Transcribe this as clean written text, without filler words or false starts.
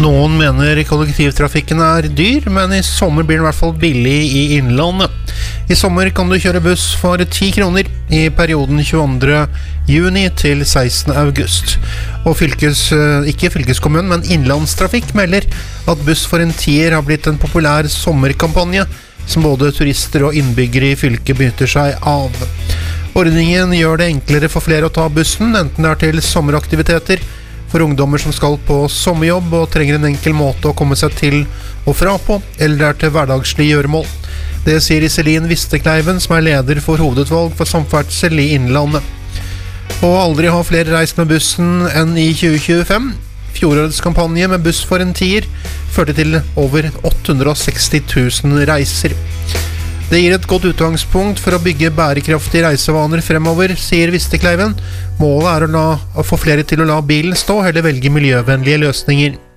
Noen mener kollektivtrafikken dyr, men I sommer blir den I hvert fall billig I innlandet. I sommer kan du kjøre buss for 10 kroner I perioden 22. juni til 16. august. Og ikke fylkeskommunen, men innlandstrafikk melder at buss for en 10er har blitt en populær sommerkampanje, som både turister og innbyggere I fylket benytter seg av. Ordningen gjør det enklere for flere å ta bussen, enten det til sommeraktiviteter, for ungdommer som skal på sommerjobb og trenger en enkel måte å komme seg til og fra på, eller til hverdagslig gjøremål. Det sier Iselin Vistekleiven, som leder for hovedutvalg for samferdsel I innlandet. Og aldri har flere reist med bussen enn I 2025. Fjorårets kampanje med buss for en 10er førte til over 860 000 reiser. Det gir et godt utgangspunkt for å bygge bærekraftige reisevaner fremover, sier Vistekleiven. Målet å få flere til å la bilen stå, eller velge miljøvennlige løsninger.